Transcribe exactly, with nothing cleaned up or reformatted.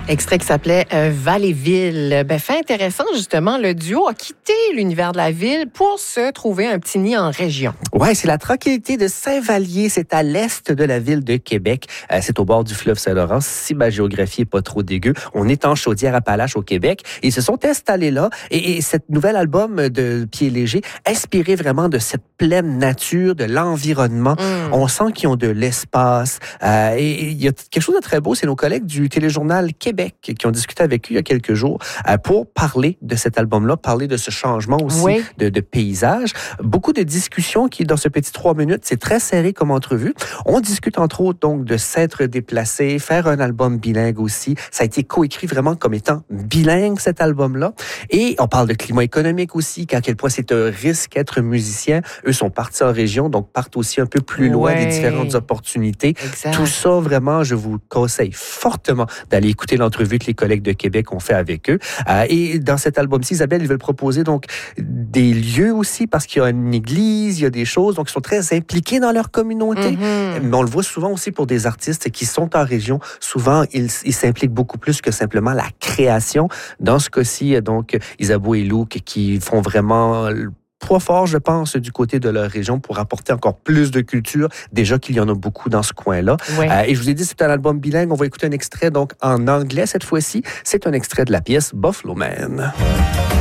Extrait qui s'appelait euh, Val-et-Ville. Ben, fait intéressant, justement, le duo a quitté l'univers de la ville pour se trouver un petit nid en région. Oui, c'est la tranquillité de Saint-Vallier. C'est à l'est de la ville de Québec. Euh, c'est au bord du fleuve Saint-Laurent. Si ma géographie est pas trop dégueu, on est en Chaudière-Appalaches au Québec. Ils se sont installés là. Et, et cet nouvel album de Pieds légers, inspiré vraiment de cette pleine nature, de l'environnement. Mm. On sent qu'ils ont de l'espace. Euh, et il y a quelque chose de très beau. C'est nos collègues du téléjournal Québec qui ont discuté avec eux il y a quelques jours euh, pour parler de cet album-là, parler de ce changement aussi oui. de, de paysage. Beaucoup de discussions qui, dans ce petit trois minutes, c'est très serré comme entrevue. On discute entre autres donc de s'être déplacé, faire un album bilingue aussi. Ça a été coécrit vraiment comme étant bilingue, cet album-là. Et on parle de climat économique aussi, qu'à quel point c'est un risque être musicien. Eux sont partis en région, donc partent aussi un peu plus loin ouais. des différentes opportunités. Exact. Tout ça, vraiment, je vous conseille fortement d'aller écouter l'entrevue que les collègues de Québec ont fait avec eux. Euh, et dans cet album-ci, Isabelle, ils veulent proposer donc des lieux aussi, parce qu'il y a une église, il y a des choses, donc ils sont très impliqués dans leur communauté. Mm-hmm. Mais on le voit souvent aussi pour des artistes qui sont en région. Souvent, ils, ils s'impliquent beaucoup plus que simplement la création. Dans ce cas-ci, donc, Isabeau et Luc qui font vraiment poids fort, je pense, du côté de leur région pour apporter encore plus de culture. Déjà qu'il y en a beaucoup dans ce coin-là. Ouais. Euh, et je vous ai dit, c'est un album bilingue. On va écouter un extrait donc en anglais cette fois-ci. C'est un extrait de la pièce Buffalo Man.